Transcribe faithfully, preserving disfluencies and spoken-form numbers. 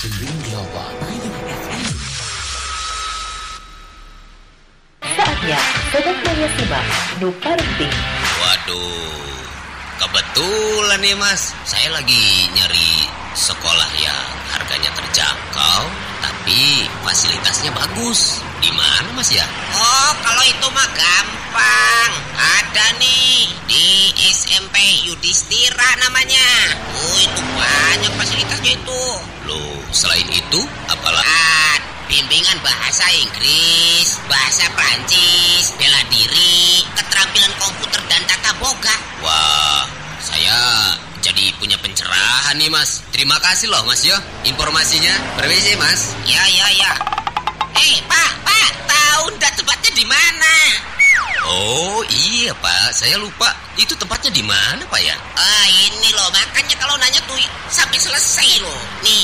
Sendiri Global. Saatnya Sobat Maya simak Nu Parenting. Waduh, kebetulan nih mas, saya lagi nyari sekolah yang harganya terjangkau tapi fasilitasnya bagus. Di mana mas ya? Oh, kalau itu mah gampang. Ada nih di S M P Yudhistira namanya. Oh, itu banyak fasilitasnya itu. Loh, selain itu apalah? Ah, bimbingan bahasa Inggris, bahasa Prancis, bela diri, keterampilan komputer dan tata boga. Wah, saya jadi punya pencerahan nih mas. Terima kasih loh mas ya informasinya. Permisi mas. Ya ya ya. Eh pak pak, tahu ndak tempatnya di mana? Oh iya pak, saya lupa. Itu tempatnya di mana pak ya? Ah ini loh, makanya kalau nanya tuh sampai selesai loh. Nih